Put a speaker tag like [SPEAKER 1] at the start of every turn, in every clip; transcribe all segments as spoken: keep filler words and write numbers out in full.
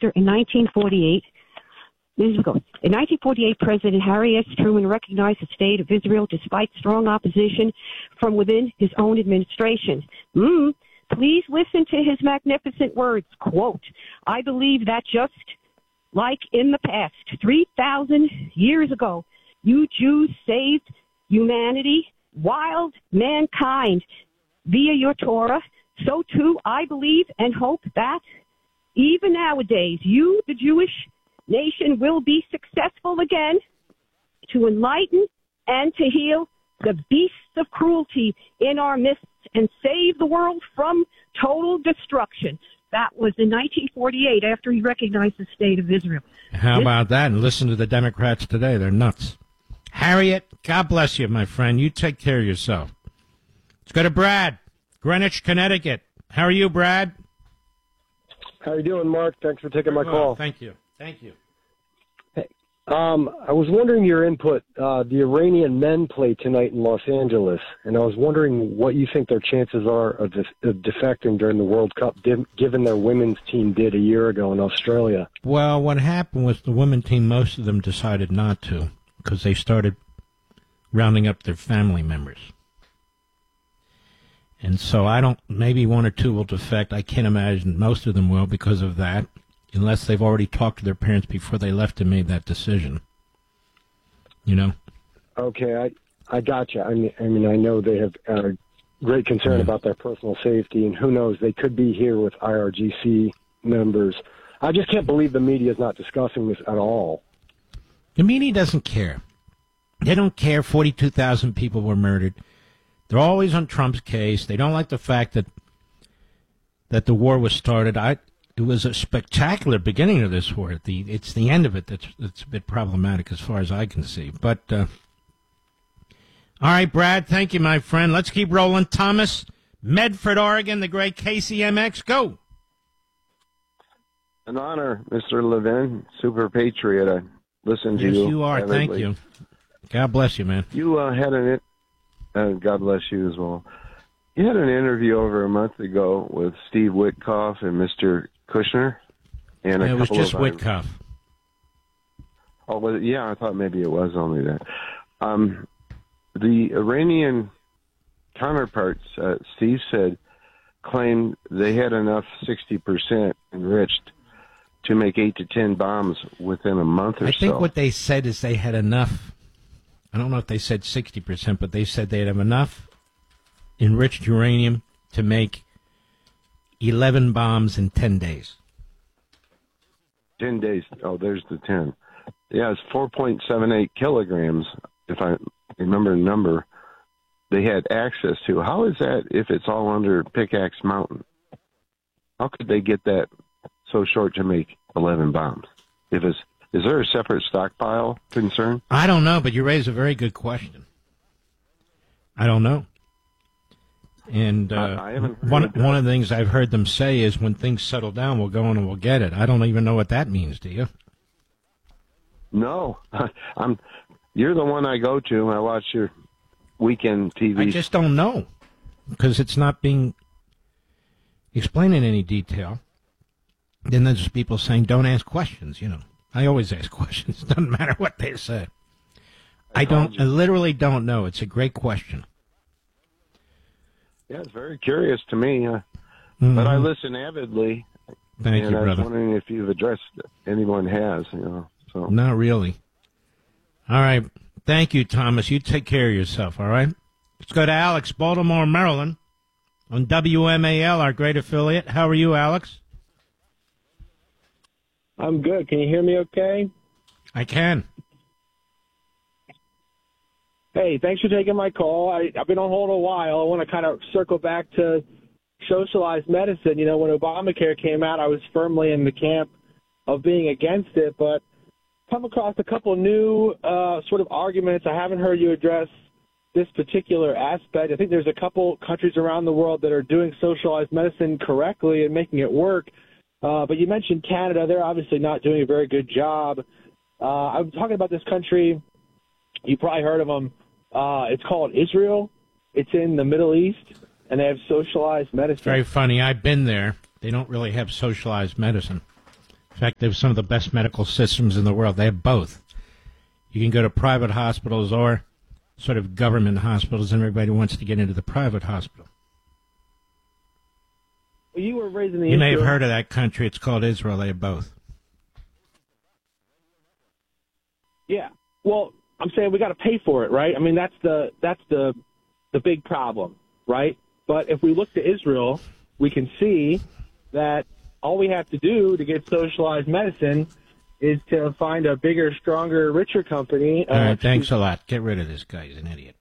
[SPEAKER 1] Mister In nineteen forty-eight, this is go. In nineteen forty-eight, President Harry S. Truman recognized the state of Israel despite strong opposition from within his own administration. Mm, please listen to his magnificent words. Quote, I believe that just like in the past, three thousand years ago, you Jews saved humanity, wild mankind, via your Torah. So, too, I believe and hope that even nowadays, you, the Jewish nation, will be successful again to enlighten and to heal the beasts of cruelty in our midst and save the world from total destruction. That was in nineteen forty-eight, after he recognized the state of Israel.
[SPEAKER 2] How about that? And listen to the Democrats today. They're nuts. Harriet, God bless you, my friend. You take care of yourself. Let's go to Brad, Greenwich, Connecticut. How are you, Brad?
[SPEAKER 3] How are you doing, Mark? Thanks for taking my
[SPEAKER 2] well,
[SPEAKER 3] call.
[SPEAKER 2] Thank you. Thank you.
[SPEAKER 3] Hey, um, I was wondering your input. Uh, the Iranian men play tonight in Los Angeles, and I was wondering what you think their chances are of, def- of defecting during the World Cup, div- given their women's team did a year ago in Australia.
[SPEAKER 2] Well, what happened was the women's team, most of them decided not to because they started rounding up their family members. And so I don't, maybe one or two will defect. I can't imagine most of them will because of that, unless they've already talked to their parents before they left and made that decision. You know?
[SPEAKER 3] Okay, I I gotcha. I mean, I mean, I know they have uh, great concern
[SPEAKER 2] yeah.
[SPEAKER 3] about their personal safety, and who knows, they could be here with I R G C members. I just can't believe the media is not discussing this at all.
[SPEAKER 2] The media doesn't care. They don't care forty-two thousand people were murdered. They're always on Trump's case. They don't like the fact that that the war was started. I it was a spectacular beginning of this war. The it's the end of it that's that's a bit problematic as far as I can see. But uh, all right, Brad, thank you, my friend. Let's keep rolling. Thomas, Medford, Oregon, the great K C M X. Go.
[SPEAKER 4] An honor, Mister Levin, super patriot. I listened to
[SPEAKER 2] yes,
[SPEAKER 4] you.
[SPEAKER 2] Yes, you are.
[SPEAKER 4] Heavily.
[SPEAKER 2] Thank you. God bless you, man.
[SPEAKER 4] You uh, had an. Uh, God bless you as well. You had an interview over a month ago with Steve Witkoff and Mister Kushner, and a
[SPEAKER 2] yeah, it was
[SPEAKER 4] couple
[SPEAKER 2] just
[SPEAKER 4] of
[SPEAKER 2] Witkoff.
[SPEAKER 4] Oh, was it? Yeah, I thought maybe it was only that. Um, the Iranian counterparts, uh, Steve said, claimed they had enough sixty percent enriched to make eight to ten bombs within a month or so.
[SPEAKER 2] I think what they said is they had enough. I don't know if they said sixty percent, but they said they'd have enough enriched uranium to make eleven bombs in ten days.
[SPEAKER 4] ten days. Oh, there's the ten. Yeah, it's four point seven eight kilograms, if I remember the number, they had access to. How is that if it's all under Pickaxe Mountain? How could they get that so short to make eleven bombs? If it's Is there a separate stockpile concern?
[SPEAKER 2] I don't know, but you raise a very good question. I don't know. And uh,
[SPEAKER 4] I, I haven't
[SPEAKER 2] one one of the things I've heard them say is when things settle down, we'll go in and we'll get it. I don't even know what that means, do you?
[SPEAKER 4] No. I'm. You're the one I go to. I watch your weekend T V.
[SPEAKER 2] I just don't know because it's not being explained in any detail. Then there's people saying, don't ask questions, you know. I always ask questions. It doesn't matter what they say. I, I don't, I literally don't know. It's a great question.
[SPEAKER 4] Yeah, it's very curious to me. Uh,
[SPEAKER 2] mm-hmm.
[SPEAKER 4] But I listen avidly.
[SPEAKER 2] Thank
[SPEAKER 4] and
[SPEAKER 2] you,
[SPEAKER 4] I was
[SPEAKER 2] brother.
[SPEAKER 4] wondering if you've addressed anyone has, you know. So.
[SPEAKER 2] Not really. All right. Thank you, Thomas. You take care of yourself, all right? Let's go to Alex, Baltimore, Maryland, on W M A L, our great affiliate. How are you, Alex?
[SPEAKER 5] I'm good. Can you hear me okay?
[SPEAKER 2] I can.
[SPEAKER 5] Hey, thanks for taking my call. I, I've been on hold a while. I want to kind of circle back to socialized medicine. You know, when Obamacare came out, I was firmly in the camp of being against it, but come across a couple new uh, sort of arguments. I haven't heard you address this particular aspect. I think there's a couple countries around the world that are doing socialized medicine correctly and making it work. Uh, but you mentioned Canada. They're obviously not doing a very good job. Uh, I'm talking about this country. You probably heard of them. Uh, it's called Israel. It's in the Middle East, and they have socialized medicine.
[SPEAKER 2] Very funny. I've been there. They don't really have socialized medicine. In fact, they have some of the best medical systems in the world. They have both. You can go to private hospitals or sort of government hospitals, and everybody wants to get into the private hospital.
[SPEAKER 5] Well, you were raising the
[SPEAKER 2] You
[SPEAKER 5] issue.
[SPEAKER 2] may have heard of that country. It's called Israel. They have both.
[SPEAKER 5] Yeah. Well, I'm saying we got to pay for it, right? I mean, that's the that's the the big problem, right? But if we look to Israel, we can see that all we have to do to get socialized medicine is to find a bigger, stronger, richer company.
[SPEAKER 2] All
[SPEAKER 5] uh,
[SPEAKER 2] right, thanks a lot. Get rid of this guy. He's an idiot.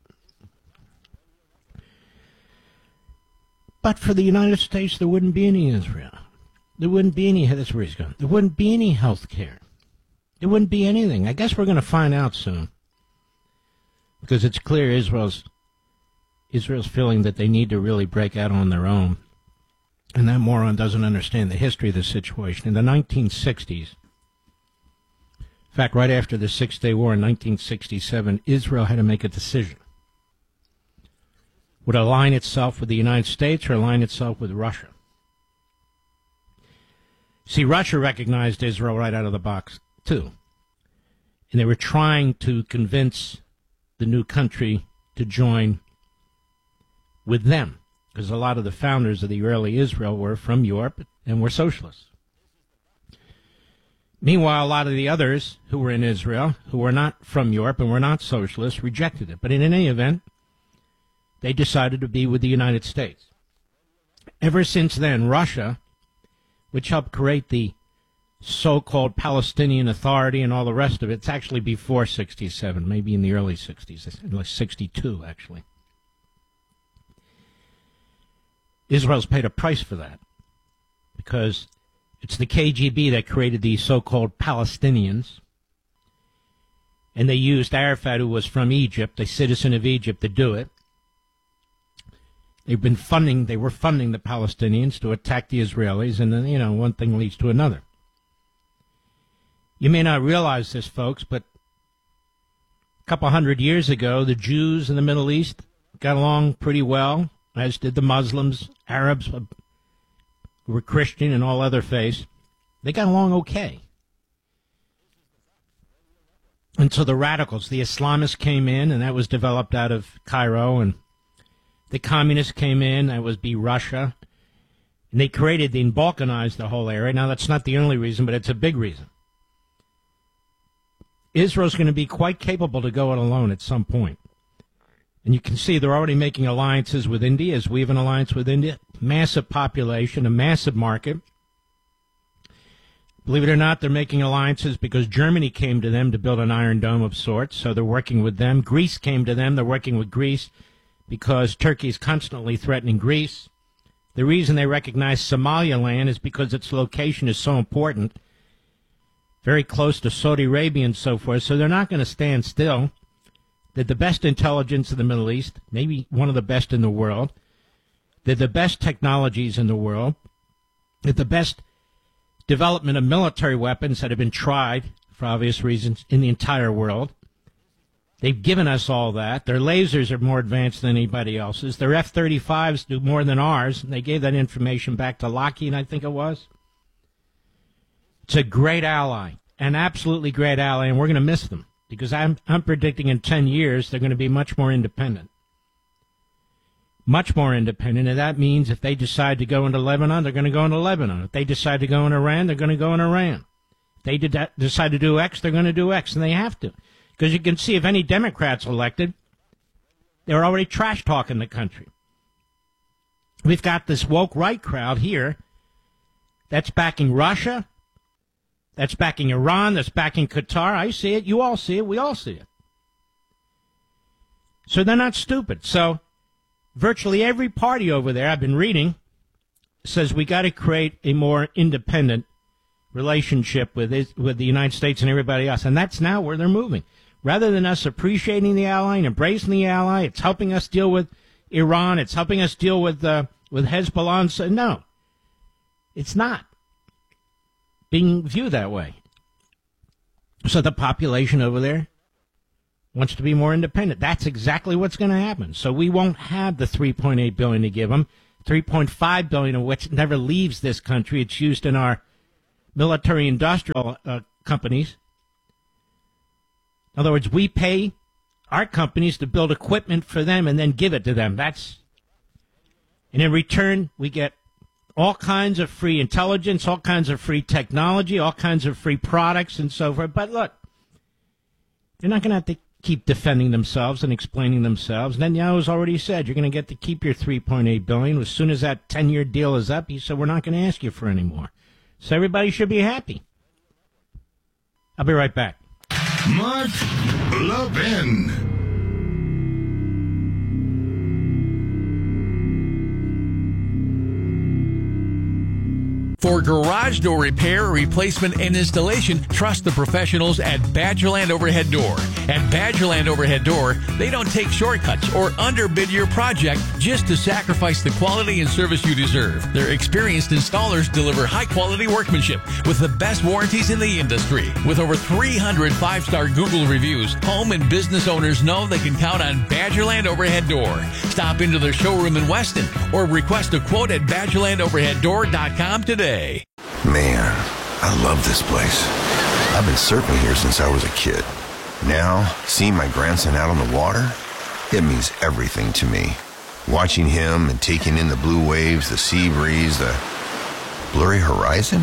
[SPEAKER 2] But for the United States, there wouldn't be any Israel. There wouldn't be any, that's where he's going. There wouldn't be any health care. There wouldn't be anything. I guess we're going to find out soon. Because it's clear Israel's Israel's feeling that they need to really break out on their own. And that moron doesn't understand the history of the situation. In the nineteen sixties, in fact, right after the Six-Day War in nineteen sixty-seven, Israel had to make a decision. Would it align itself with the United States or align itself with Russia? See, Russia recognized Israel right out of the box, too. And they were trying to convince the new country to join with them, because a lot of the founders of the early Israel were from Europe and were socialists. Meanwhile, a lot of the others who were in Israel, who were not from Europe and were not socialists, rejected it. But in any event, they decided to be with the United States. Ever since then, Russia, which helped create the so-called Palestinian Authority and all the rest of it, it's actually before sixty-seven, maybe in the early sixties, like sixty-two, actually. Israel's paid a price for that because it's the K G B that created these so-called Palestinians, and they used Arafat, who was from Egypt, a citizen of Egypt, to do it. They've been funding, they were funding the Palestinians to attack the Israelis, and then, you know, one thing leads to another. You may not realize this, folks, but a couple hundred years ago, the Jews in the Middle East got along pretty well, as did the Muslims, Arabs, who were Christian and all other faiths. They got along okay. Until the radicals, the Islamists came in, and that was developed out of Cairo, and the communists came in, that was be Russia, and they created and balkanized the whole area. Now, that's not the only reason, but it's a big reason. Israel's going to be quite capable to go it alone at some point. And you can see they're already making alliances with India, as we have an alliance with India. Massive population, a massive market. Believe it or not, they're making alliances because Germany came to them to build an Iron Dome of sorts, so they're working with them. Greece came to them, they're working with Greece because Turkey is constantly threatening Greece. The reason they recognize Somaliland is because its location is so important, very close to Saudi Arabia and so forth, so they're not going to stand still. They're the best intelligence in the Middle East, maybe one of the best in the world. They're the best technologies in the world. They're the best development of military weapons that have been tried, for obvious reasons, in the entire world. They've given us all that. Their lasers are more advanced than anybody else's. Their F thirty-fives do more than ours, and they gave that information back to Lockheed, I think it was. It's a great ally, an absolutely great ally, and we're going to miss them because I'm, I'm predicting in ten years they're going to be much more independent. Much more independent, and that means if they decide to go into Lebanon, they're going to go into Lebanon. If they decide to go in Iran, they're going to go in Iran. If they did decide to do X, they're going to do X, and they have to. Because you can see if any Democrats elected, they're already trash-talking the country. We've got this woke right crowd here that's backing Russia, that's backing Iran, that's backing Qatar. I see it. You all see it. We all see it. So they're not stupid. So virtually every party over there, I've been reading, says we got to create a more independent relationship with it, with the United States and everybody else. And that's now where they're moving. Rather than us appreciating the ally and embracing the ally, it's helping us deal with Iran. It's helping us deal with uh, with Hezbollah. So, no, it's not being viewed that way. So the population over there wants to be more independent. That's exactly what's going to happen. So we won't have the three point eight billion dollars to give them, three point five billion dollars of which never leaves this country. It's used in our military-industrial uh, companies. In other words, we pay our companies to build equipment for them and then give it to them. That's, and in return, we get all kinds of free intelligence, all kinds of free technology, all kinds of free products and so forth. But look, they're not going to have to keep defending themselves and explaining themselves. Netanyahu's already said you're going to get to keep your three point eight billion dollars. As soon as that ten-year deal is up, he said we're not going to ask you for any more. So everybody should be happy. I'll be right back.
[SPEAKER 6] Mark Levin.
[SPEAKER 7] For garage door repair, replacement, and installation, trust the professionals at Badgerland Overhead Door. At Badgerland Overhead Door, they don't take shortcuts or underbid your project just to sacrifice the quality and service you deserve. Their experienced installers deliver high-quality workmanship with the best warranties in the industry. With over three hundred five-star Google reviews, home and business owners know they can count on Badgerland Overhead Door. Stop into their showroom in Weston or request a quote at badgerland overhead door dot com today.
[SPEAKER 8] Man, I love this place. I've been surfing here since I was a kid. Now, seeing my grandson out on the water, it means everything to me. Watching him and taking in the blue waves, the sea breeze, the blurry horizon.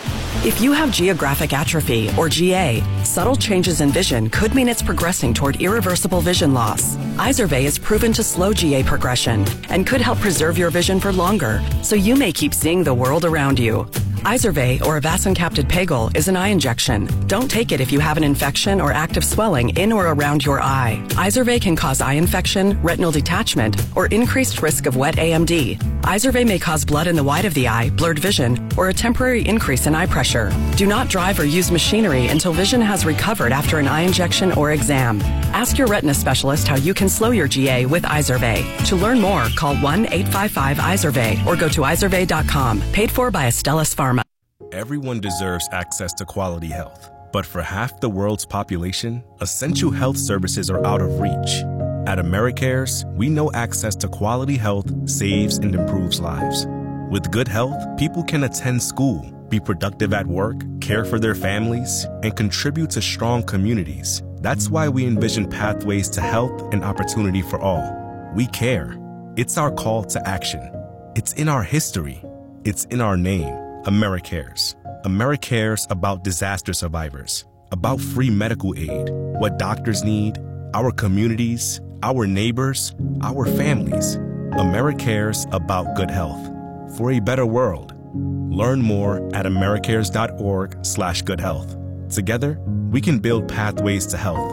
[SPEAKER 9] If you have geographic atrophy, or G A, subtle changes in vision could mean it's progressing toward irreversible vision loss. Izervay is proven to slow G A progression and could help preserve your vision for longer, so you may keep seeing the world around you. Izervay, or avacincaptad pegol, is an eye injection. Don't take it if you have an infection or active swelling in or around your eye. Izervay can cause eye infection, retinal detachment, or increased risk of wet A M D. Izervay may cause blood in the white of the eye, blurred vision, or a temporary increase in eye pressure. Do not drive or use machinery until vision has recovered after an eye injection or exam. Ask your retina specialist how you can slow your G A with Izervay. To learn more, call one eight five five Izervay or go to izervay dot com. Paid for by Astellas Pharma.
[SPEAKER 10] Everyone deserves access to quality health. But for half the world's population, essential health services are out of reach. At AmeriCares, we know access to quality health saves and improves lives. With good health, people can attend school, be productive at work, care for their families, and contribute to strong communities. That's why we envision pathways to health and opportunity for all. We care. It's our call to action. It's in our history. It's in our name. AmeriCares. AmeriCares about disaster survivors, about free medical aid, what doctors need, our communities, our neighbors, our families. AmeriCares about good health. For a better world. Learn more at americares.org slash good health. Together, we can build pathways to health.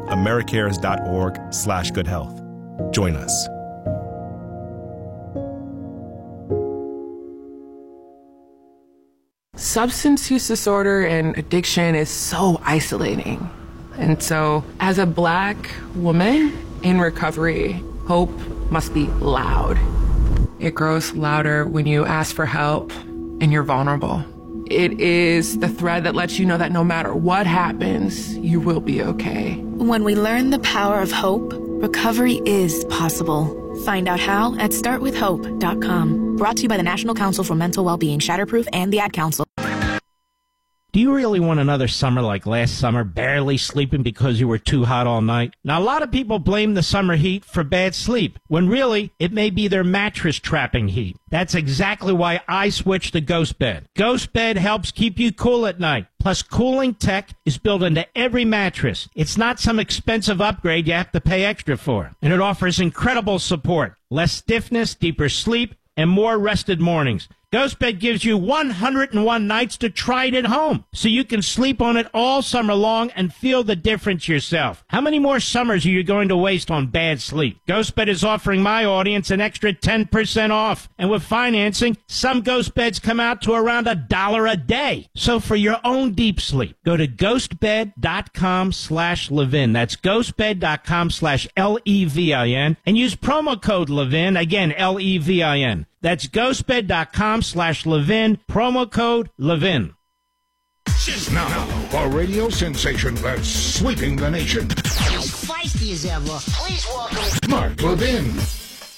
[SPEAKER 10] americares.org slash good health. Join us.
[SPEAKER 11] Substance use disorder and addiction is so isolating. And so, as a Black woman in recovery, hope must be loud. It grows louder when you ask for help and you're vulnerable. It is the thread that lets you know that no matter what happens, you will be okay.
[SPEAKER 12] When we learn the power of hope, recovery is possible. Find out how at start with hope dot com. Brought to you by the National Council for Mental Wellbeing, Shatterproof, and the Ad Council.
[SPEAKER 2] Do you really want another summer like last summer, barely sleeping because you were too hot all night? Now, a lot of people blame the summer heat for bad sleep, when really, it may be their mattress trapping heat. That's exactly why I switched to Ghost Bed. Ghost Bed helps keep you cool at night. Plus, cooling tech is built into every mattress. It's not some expensive upgrade you have to pay extra for. And it offers incredible support, less stiffness, deeper sleep, and more rested mornings. GhostBed gives you one hundred one nights to try it at home, so you can sleep on it all summer long and feel the difference yourself. How many more summers are you going to waste on bad sleep? GhostBed is offering my audience an extra ten percent off, and with financing, some GhostBeds come out to around a dollar a day. So for your own deep sleep, go to ghostbed.com slash Levin. That's ghostbed.com slash L E V I N, and use promo code Levin, again, L E V I N. That's ghostbed.com slash Levin, promo code Levin.
[SPEAKER 6] Now, a radio sensation that's sweeping the nation.
[SPEAKER 13] As feisty as ever, please welcome
[SPEAKER 6] Mark Levin.